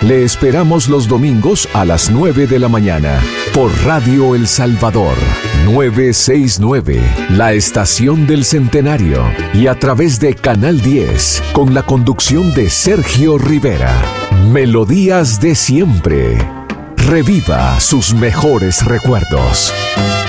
Le esperamos los domingos a las 9 de la mañana por Radio El Salvador 969, la estación del Centenario, y a través de Canal 10 con la conducción de Sergio Rivera. Melodías de siempre. Reviva sus mejores recuerdos.